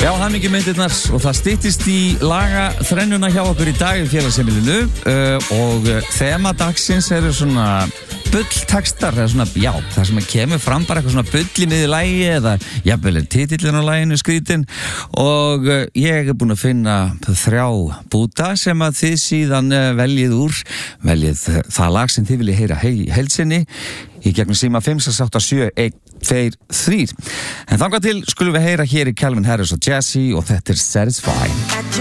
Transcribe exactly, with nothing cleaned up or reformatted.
Já, hamingju myndirnar og það styttist í laga þrennuna hjá okkur í dag í félagsheimilinu uh, og þema dagsins eru svona bulltekstar, það er svona, já, það sem kemur fram bara eitthvað svona bull í miðju lagi eða jafnvel er titillinn á laginu skrítinn og uh, ég er búinn að finna þrjá búta sem að þið síðan uh, veljið úr, veljið það lag sem þið viljið heyra heil, heilsinni í gegnum síma fimm sex átta sjö eitt tveir þrír. En þangað til skulum við heyra hér í Calvin Harris og Jazzy og þetta er Satisfy.